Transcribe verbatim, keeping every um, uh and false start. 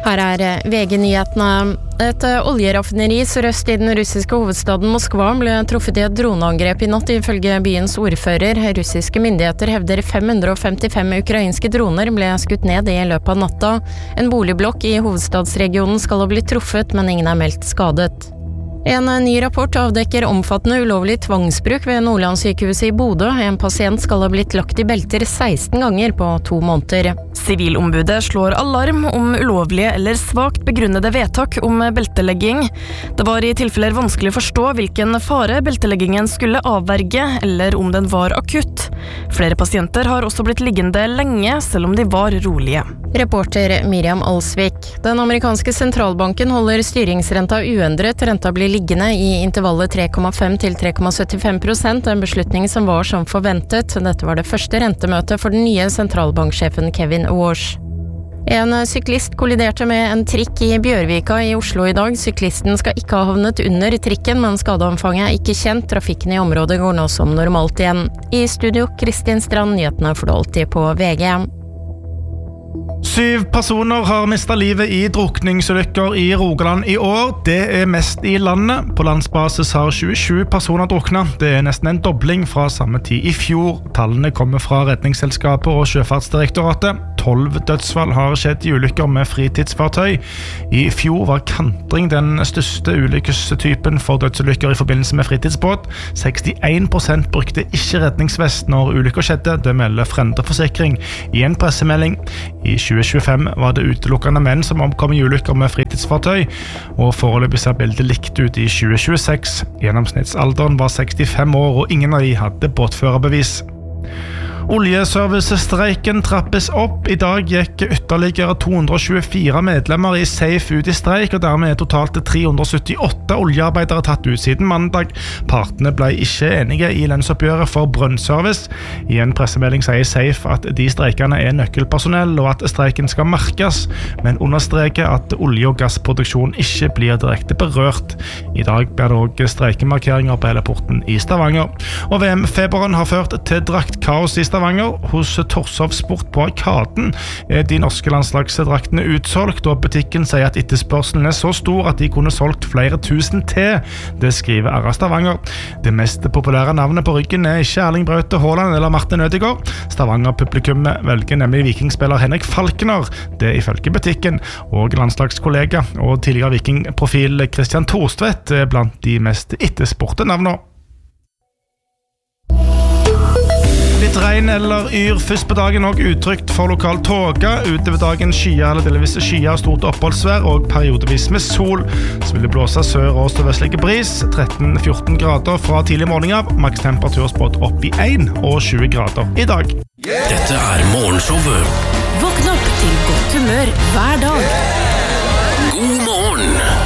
Her er V G-nyhetene. Et oljeraffineri sørøst i den russiske hovedstaden Moskva ble truffet i et droneangrep i natt, ifølge byens ordfører. Russiske myndigheter hevder fem hundre femtifem ukrainske droner ble skutt ned i løpet av natta. En boligblokk i hovedstadsregionen skal ha blitt truffet, men ingen er meldt skadet. En ny rapport avdekker omfattende ulovlig tvangsbruk ved Nordlandssykehuset i Bodø. En pasient skal ha blitt lagt i belter seksten ganger på to måneder. Sivilombudet slår alarm om ulovlige eller svagt begrunnede vedtak om beltelegging. Det var i tilfeller vanskelig å forstå hvilken fare belteleggingen skulle avverge, eller om den var akutt. Flere pasienter har også blitt liggende lenge, selv om de var rolige. Reporter Miriam Alsvik. Den amerikanske sentralbanken holder styringsrenta uendret. Renta blir liggende i intervallet tre komma fem til tre komma syttifem prosent, en beslutning som var som forventet. Dette var det første rentemøtet for den nye sentralbanksjefen Kevin Walsh. En syklist kolliderte med en trikk i Bjørvika i Oslo i dag. Syklisten skal ikke ha havnet under trikken, men skadeomfanget er ikke kjent. Trafikken i området går nå som normalt igjen. I studio, Kristin Strand, nyhetene får du alltid på V G. Syv personer har mistet livet i drukningsulykker i Rogaland i år. Det er mest i landet. På landsbasis har tjuesju personer druknet. Det er nesten en dobling fra samme tid i fjor. Tallene kommer fra Redningsselskapet og Sjøfartsdirektoratet. Tolv dødsfall har skjedd i ulykker med fritidsfartøy. I fjor var kantring den største ulykkestypen for dødsulykker i forbindelse med fritidsbåt. sekstién prosent brukte ikke redningsvest når ulykker skjedde. Det melder Frende-forsikring i en pressemelding. I tjue tjuefem var det utelukkende menn som omkom i ulykker med fritidsfartøy, og foreløpig ser bildet likt ut i tjue tjueseks. Gjennomsnittsalderen var sekstifem år, og ingen av de hadde båtførerbevis. Oljeservicestreiken trappes opp. I dag gikk ytterligere to hundre tjuefire medlemmer i SAFE ut i streik, og dermed er totalt tre hundre syttiåtte oljearbeidere tatt ut siden mandag. Partene ble ikke enige i lønnsoppgjøret for brønnservice. I en pressemelding sier SAFE at de streikene er nøkkelpersonell, og at streiken skal merkes, men understreker at olje- og gassproduksjon ikke blir direkte berørt. I dag blir det også streikemarkeringer på hele porten i Stavanger. Og V M-feberen har ført til draktkaos i Stavanger. Stavanger. Hos Torshov Sport på Arkaden er de norske landslagsdraktene utsolgt, og butikken sier at etterspørselen er så stor at de kunne solgt flere tusen til. Det skriver R A Stavanger. Det mest populære navnet på ryggen er ikke Erling Braute Haaland eller Martin Ødegaard. Stavanger-publikummet velger nemlig vikingspiller Henrik Falkner, det ifølge butikken, og landslagskollega og tidligere vikingprofil Christian Thorstvedt er blant de mest etterspurte navnene. Litt regn eller yr først på dagen, og utrygt for lokal tåge. Utover dagen skyer eller delvis skyer, stort oppholdsvær og periodevis med sol. Så vil det blåse sør- og sørvestlig bris, tretten til fjorten grader fra tidlig morgen av. Maks temperatur spådd opp i en og tjue grader i dag. Dette er morgenshowet. Våkn opp til godt humør hver dag. God morgen!